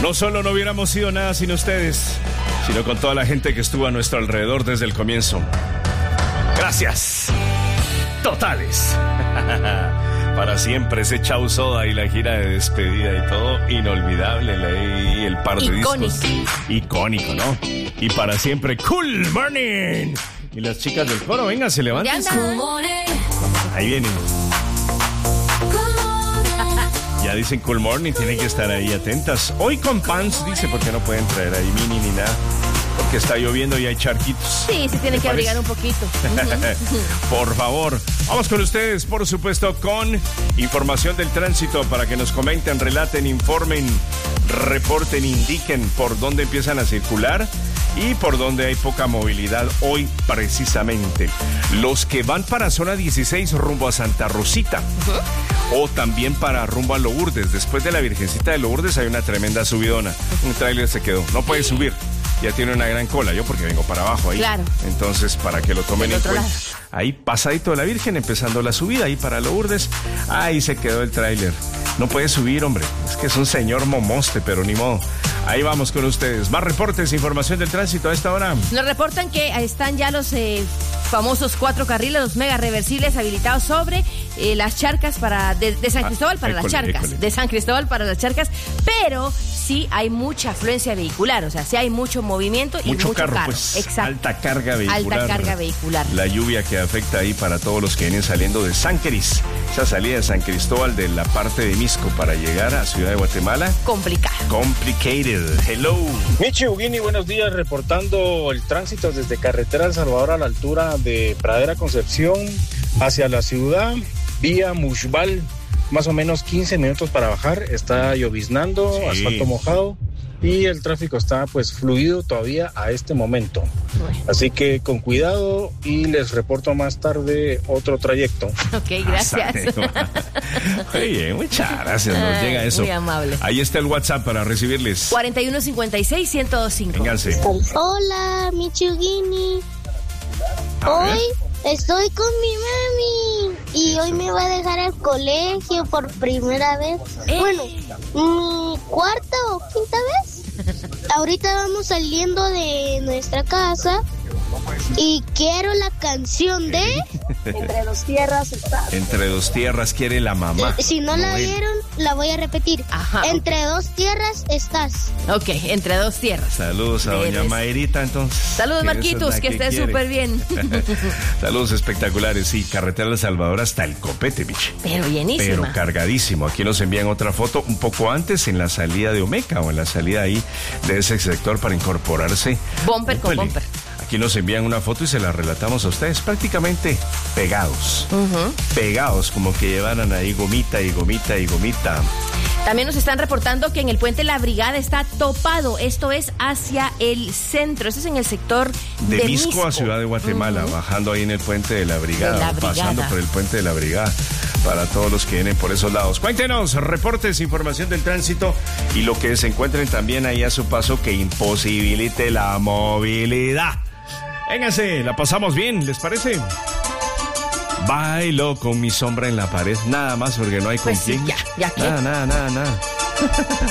No solo no hubiéramos sido nada sin ustedes, sino con toda la gente que estuvo a nuestro alrededor desde el comienzo. Gracias. Totales. Para siempre ese Chau Soda y la gira de despedida y todo, inolvidable, y el par de discos. Icónico, ¿no? Y para siempre, Cool Morning. Y las chicas del coro, venga, se levanten. Ahí vienen. Ya dicen Cool Morning, tienen que estar ahí atentas. Hoy con pants, dice, porque no pueden traer ahí mini ni nada. Porque está lloviendo y hay charquitos. Sí, se tiene que abrigar un poquito. Por favor, vamos con ustedes, por supuesto, con información del tránsito para que nos comenten, relaten, informen, reporten, indiquen por dónde empiezan a circular y por dónde hay poca movilidad hoy precisamente. Los que van para zona 16 rumbo a Santa Rosita. O también para rumbo a Lourdes. Después de la Virgencita de Lourdes hay una tremenda subidona. Un tráiler se quedó, no puede subir. Ya tiene una gran cola, yo porque vengo para abajo ahí. Claro. Entonces, para que lo tomen en cuenta. Lado. Ahí pasadito de la Virgen, empezando la subida, ahí para Lourdes. Ahí se quedó el tráiler. No puede subir, hombre. Es que es un señor momoste, pero ni modo. Ahí vamos con ustedes. Más reportes, información del tránsito a esta hora. Nos reportan que están ya los famosos 4 carriles, los mega reversibles habilitados sobre las charcas de San Cristóbal para las charcas. De San Cristóbal para las charcas, pero sí hay mucha afluencia vehicular, o sea, sí hay mucho movimiento y mucho carro. Pues, exacto. Alta carga vehicular. Alta carga vehicular. La lluvia que afecta ahí para todos los que vienen saliendo de San Cris. Esa salida de San Cristóbal de la parte de Misco para llegar a Ciudad de Guatemala. Complicado. Complicated. Hello. Michi Ugini, buenos días, reportando el tránsito desde carretera El Salvador a la altura de Pradera Concepción hacia la ciudad, vía Mushbal, más o menos 15 minutos para bajar, está lloviznando, sí. Asfalto mojado y el tráfico está pues fluido todavía a este momento. Así que con cuidado y les reporto más tarde otro trayecto. Ok, gracias. Oye, muchas gracias, nos llega eso. Muy amable. Ahí está el WhatsApp para recibirles. 4156-1025. Vénganse. Hola, Michugini. Hoy estoy con mi mami y hoy me va a dejar al colegio por primera vez. Bueno, mi cuarta o quinta vez. Ahorita vamos saliendo de nuestra casa y quiero la canción de Entre dos tierras estás. Entre dos tierras quiere la mamá. Si no la vieron, la voy a repetir. Ajá, Entre dos tierras estás. Ok, entre dos tierras. Saludos a doña Mayrita, entonces. Saludos, Marquitos, que esté súper bien. Saludos espectaculares. Sí, carretera El Salvador hasta el copete, bicho. Pero bienísima. Pero cargadísimo. Aquí nos envían otra foto un poco antes en la salida de Omeca o en la salida ahí de ese sector para incorporarse. Bumper con bumper. Aquí nos envían una foto y se la relatamos a ustedes prácticamente pegados. Pegados, como que llevaran ahí gomita y gomita y gomita. También nos están reportando que en el puente La Brigada está topado. Esto es hacia el centro. Esto es en el sector de Misco a Ciudad de Guatemala, bajando ahí en el puente de La Brigada, pasando por el puente de La Brigada. Para todos los que vienen por esos lados. Cuéntenos, reportes, información del tránsito y lo que se encuentren también ahí a su paso que imposibilite la movilidad. Vénganse, la pasamos bien, ¿les parece? Bailo con mi sombra en la pared, nada más porque no hay con quién. Ya, ¿qué? Nada.